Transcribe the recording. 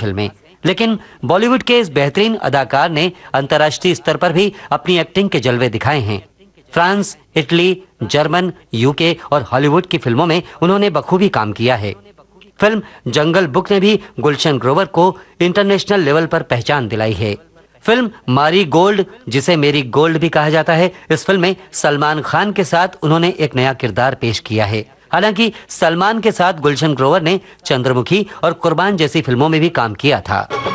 फिल्में, लेकिन बॉलीवुड के इस बेहतरीन अदाकार ने अंतर्राष्ट्रीय स्तर पर भी अपनी एक्टिंग के जलवे दिखाए हैं। फ्रांस, इटली, जर्मन, यूके और हॉलीवुड की फिल्मों में उन्होंने बखूबी काम किया है। फिल्म जंगल बुक ने भी गुलशन ग्रोवर को इंटरनेशनल लेवल पर पहचान दिलाई है। फिल्म मारी गोल्ड, जिसे मेरी गोल्ड भी कहा जाता है, इस फिल्म में सलमान खान के साथ उन्होंने एक नया किरदार पेश किया है। हालांकि सलमान के साथ गुलशन ग्रोवर ने चंद्रमुखी और कुर्बान जैसी फिल्मों में भी काम किया था।